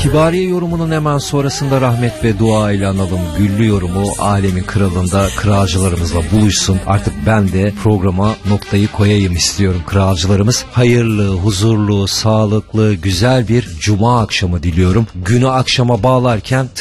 Kibariye yorumunun hemen sonrasında rahmet ve dua ile analım. Güllü yorumu alemin kralında kralcılarımızla buluşsun. Artık ben de programa noktayı koyayım istiyorum kralcılarımız. Hayırlı, huzurlu, sağlıklı, güzel bir cuma akşamı diliyorum. Günü akşama bağlarken